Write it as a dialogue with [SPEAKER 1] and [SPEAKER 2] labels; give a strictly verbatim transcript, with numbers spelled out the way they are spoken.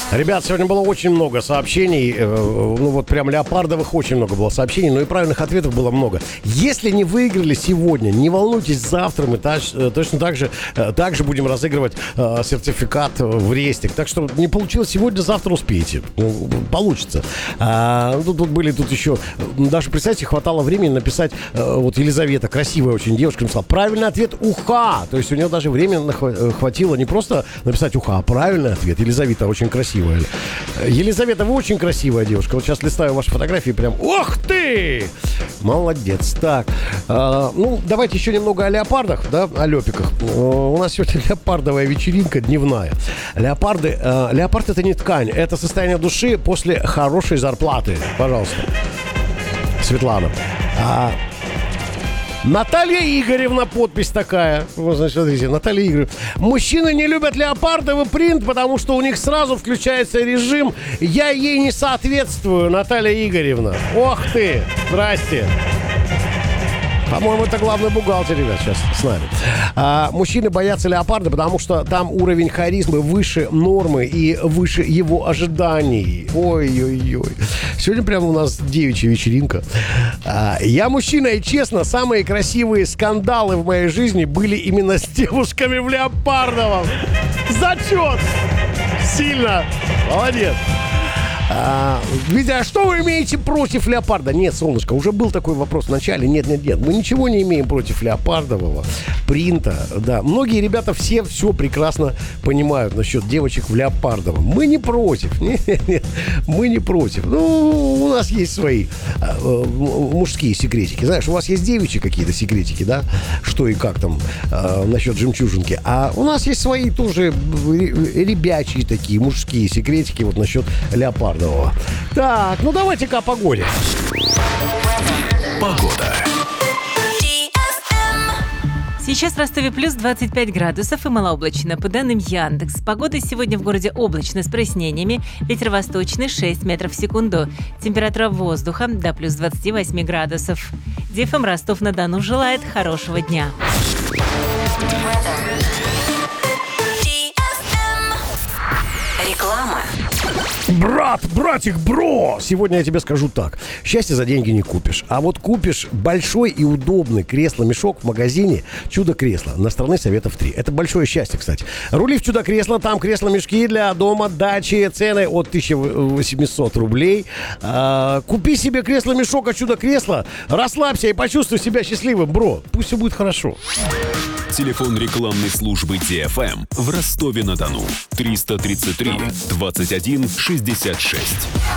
[SPEAKER 1] Ребят, сегодня было очень много сообщений. Ну вот прям леопардовых очень много было сообщений, но и правильных ответов было много. Если не выиграли сегодня, не волнуйтесь, завтра мы тач, точно так же, так же будем разыгрывать э, сертификат в Рестик. Так что не получилось сегодня, завтра успеете. Получится. А, тут, тут были тут еще, даже, представьте, хватало времени написать, э, вот Елизавета, красивая очень девушка, написала правильный ответ уха. То есть у нее даже времени хватило не просто написать уха, а правильный ответ. Елизавета очень красивая. Елизавета, вы очень красивая девушка. Вот сейчас листаю ваши фотографии, прям, ох ты! Молодец. Так, э, ну, давайте еще немного о леопардах, да, о лепиках. Э, у нас сегодня леопардовая вечеринка дневная. Леопарды, э, леопард — это не ткань, это состояние души после хорошей зарплаты. Пожалуйста. Светлана. А, Наталья Игоревна, подпись такая. Вот, значит, смотрите, Наталья Игоревна. Мужчины не любят леопардовый принт, потому что у них сразу включается режим «Я ей не соответствую», Наталья Игоревна. Ох ты, здрасте. По-моему, это главный бухгалтер, ребят, сейчас с нами. А, мужчины боятся леопарда, потому что там уровень харизмы выше нормы и выше его ожиданий. Ой-ой-ой. Сегодня прямо у нас девичья вечеринка. А, я мужчина, и честно, самые красивые скандалы в моей жизни были именно с девушками в леопардовом. Зачет! Сильно! Молодец! А, Витя, а что вы имеете против леопарда? Нет, солнышко, уже был такой вопрос в начале. Нет, нет, нет, мы ничего не имеем против леопардового принта. Да, многие ребята все все прекрасно понимают насчет девочек в леопардовом. Мы не против. Нет, нет, нет, мы не против. Ну, у нас есть свои а, мужские секретики. Знаешь, у вас есть девичьи какие-то секретики, да? Что и как там а, насчет жемчужинки. А у нас есть свои тоже ребячьи такие мужские секретики вот насчет леопарда. Так, ну давайте-ка о погоде.
[SPEAKER 2] Погода.
[SPEAKER 3] Сейчас в Ростове плюс двадцать пять градусов и малооблачно. По данным Яндекс, погода сегодня в городе облачно с прояснениями. Ветер восточный шесть метров в секунду. Температура воздуха до плюс двадцать восемь градусов. ДФМ Ростов-на-Дону желает хорошего дня.
[SPEAKER 2] Реклама.
[SPEAKER 1] Брат, братик, бро! Сегодня я тебе скажу так. Счастье за деньги не купишь. А вот купишь большой и удобный кресло-мешок в магазине «Чудо-кресло» на «Страны Советов три». Это большое счастье, кстати. Рули в «Чудо-кресло», там кресло-мешки для дома, дачи, цены от тысяча восемьсот рублей. А, купи себе кресло-мешок от «Чудо-кресло», расслабься и почувствуй себя счастливым, бро. Пусть все будет хорошо.
[SPEAKER 4] Телефон рекламной службы Ди Эф Эм в Ростове-на-Дону. триста тридцать три двадцать один шестьдесят шесть.